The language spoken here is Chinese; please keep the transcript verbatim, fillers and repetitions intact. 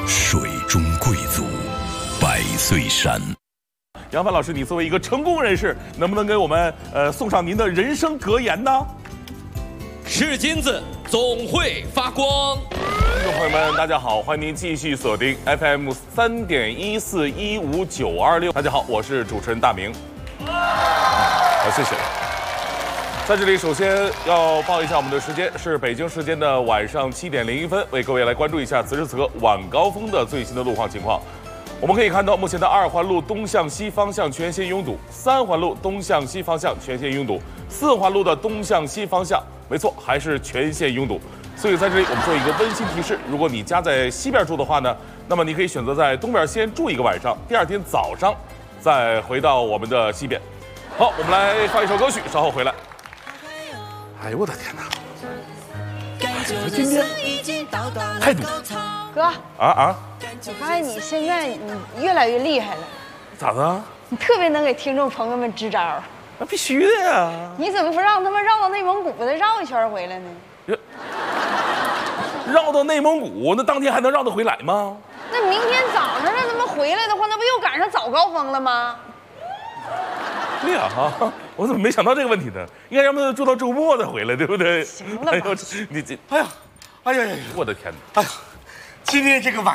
水中贵族，百岁山。 杨帆老师，你作为一个成功人士，能不能给我们呃送上您的人生格言呢？ 是金子总会发光。 听众朋友们，大家好，欢迎您继续锁定 F M 三点一四一五九二六。大家好，我是主持人大明。好，谢谢。在这里，首先要报一下我们的时间，是北京时间的晚上七点零一分，为各位来关注一下此时此刻晚高峰的最新的路况情况。我们可以看到，目前的二环路东向西方向全线拥堵，三环路东向西方向全线拥堵，四环路的东向西方向，没错，还是全线拥堵。所以在这里，我们做一个温馨提示：如果你家在西边住的话呢，那么你可以选择在东边先住一个晚上，第二天早上再回到我们的西边。好，我们来放一首歌曲，稍后回来。哎呦我的天哪！今天太堵。 哥啊啊！ 我发现你现在你越来越厉害了， 咋的？ 你特别能给听众朋友们支招。 那必须的呀！ 你怎么不让他们绕到内蒙古再绕一圈回来呢？ 绕到内蒙古，那当天还能绕得回来吗？ 那明天早上让他们回来的话，那不又赶上早高峰了吗？ 对呀、啊，哈，我怎么没想到这个问题呢？应该让他们住到周末再回来，对不对？ 行了吧， 哎呦，你这， 哎呀，哎呀呀呀！ 我的天哪！ 哎呀，今天这个晚